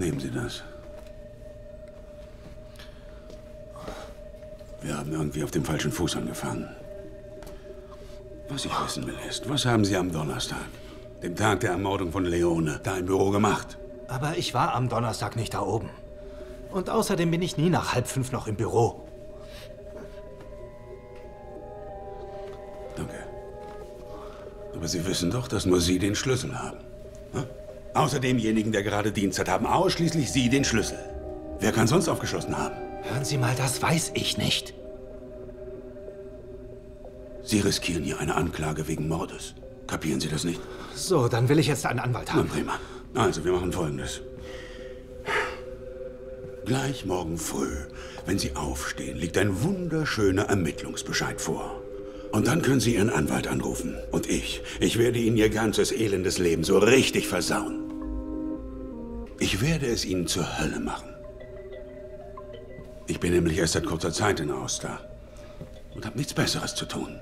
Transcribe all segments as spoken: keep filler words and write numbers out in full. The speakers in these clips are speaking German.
Nehmen Sie das. Wir haben irgendwie auf dem falschen Fuß angefangen. Was ich wissen will ist, was haben Sie am Donnerstag, dem Tag der Ermordung von Leone, da im Büro gemacht? Aber ich war am Donnerstag nicht da oben. Und außerdem bin ich nie nach halb fünf noch im Büro. Danke. Aber Sie wissen doch, dass nur Sie den Schlüssel haben. Hm? Außer demjenigen, der gerade Dienst hat, haben ausschließlich Sie den Schlüssel. Wer kann sonst aufgeschlossen haben? Hören Sie mal, das weiß ich nicht. Sie riskieren hier eine Anklage wegen Mordes. Kapieren Sie das nicht? So, dann will ich jetzt einen Anwalt haben. Na prima. Also, wir machen Folgendes. Gleich morgen früh, wenn Sie aufstehen, liegt ein wunderschöner Ermittlungsbescheid vor. Und dann können Sie Ihren Anwalt anrufen. Und ich, ich werde Ihnen Ihr ganzes elendes Leben so richtig versauen. Ich werde es Ihnen zur Hölle machen. Ich bin nämlich erst seit kurzer Zeit in Aosta und habe nichts Besseres zu tun.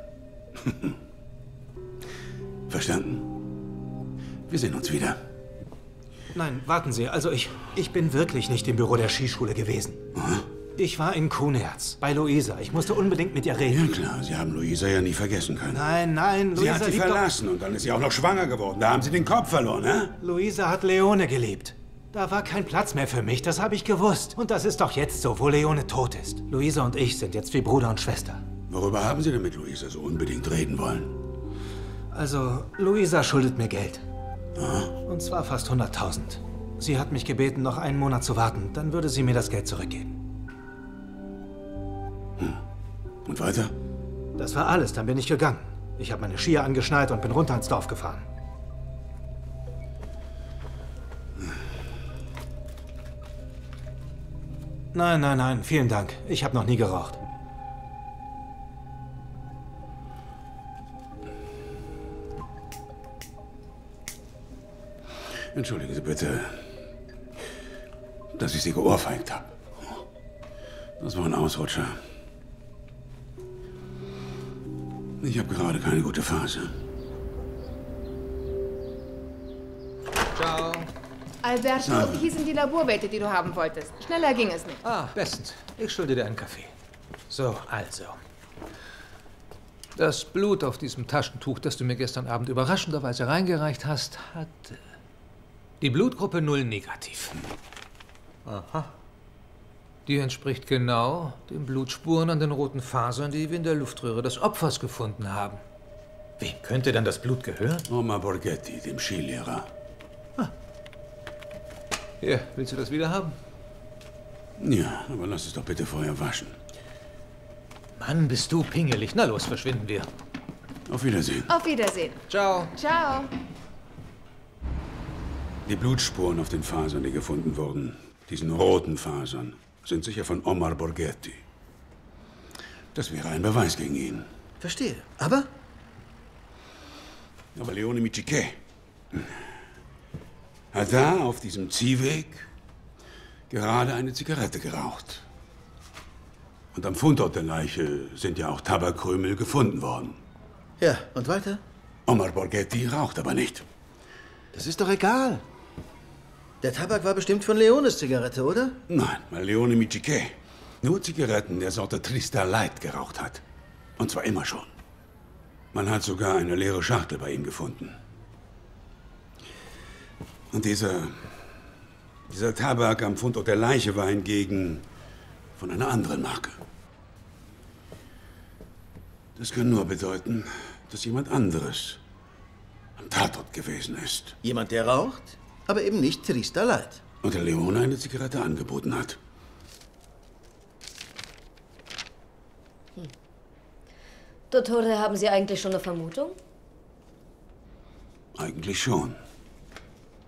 Verstanden? Wir sehen uns wieder. Nein, warten Sie. Also ich, ich bin wirklich nicht im Büro der Skischule gewesen. Aha. Ich war in Kunerz, bei Luisa. Ich musste unbedingt mit ihr reden. Ja klar, Sie haben Luisa ja nie vergessen können. Nein, nein, Luisa Sie hat Sie liebt verlassen und dann ist sie auch noch schwanger geworden. Da haben Sie den Kopf verloren, ne? doch... Luisa hat Leone geliebt. Da war kein Platz mehr für mich, das habe ich gewusst. Und das ist doch jetzt so, wo Leone tot ist. Luisa und ich sind jetzt wie Bruder und Schwester. Worüber haben Sie denn mit Luisa so unbedingt reden wollen? Also, Luisa schuldet mir Geld. Aha. Und zwar fast hunderttausend. Sie hat mich gebeten, noch einen Monat zu warten. Dann würde sie mir das Geld zurückgeben. Hm. Und weiter? Das war alles, dann bin ich gegangen. Ich habe meine Skier angeschnallt und bin runter ins Dorf gefahren. Nein, nein, nein, vielen Dank. Ich habe noch nie geraucht. Entschuldigen Sie bitte, dass ich Sie geohrfeigt habe. Das war ein Ausrutscher. Ich habe gerade keine gute Phase. Ciao. Alberto, Ah. hier sind die Laborwerte, die du haben wolltest. Schneller ging es nicht. Ah, bestens. Ich schulde dir einen Kaffee. So, also. Das Blut auf diesem Taschentuch, das du mir gestern Abend überraschenderweise reingereicht hast, hat die Blutgruppe null negativ. Aha. Die entspricht genau den Blutspuren an den roten Fasern, die wir in der Luftröhre des Opfers gefunden haben. Wem könnte denn das Blut gehören? Omar Borghetti, dem Skilehrer. Hier, willst du das wieder haben? Ja, aber lass es doch bitte vorher waschen. Mann, bist du pingelig. Na los, verschwinden wir. Auf Wiedersehen. Auf Wiedersehen. Ciao. Ciao. Die Blutspuren auf den Fasern, die gefunden wurden, diesen roten Fasern, sind sicher von Omar Borghetti. Das wäre ein Beweis gegen ihn. Verstehe. Aber? Aber Leone Michiquet hat da auf diesem Ziehweg gerade eine Zigarette geraucht. Und am Fundort der Leiche sind ja auch Tabakkrümel gefunden worden. Ja, und weiter? Omar Borghetti raucht aber nicht. Das ist doch egal. Der Tabak war bestimmt von Leones Zigarette, oder? Nein, weil Leone Michiquet nur Zigaretten der Sorte Trista Light geraucht hat. Und zwar immer schon. Man hat sogar eine leere Schachtel bei ihm gefunden. Und dieser, dieser Tabak am Fundort der Leiche war hingegen von einer anderen Marke. Das kann nur bedeuten, dass jemand anderes am Tatort gewesen ist. Jemand, der raucht, aber eben nicht Trista Light. Und der Leone eine Zigarette angeboten hat. Dottore, haben Sie eigentlich schon eine Vermutung? Eigentlich schon.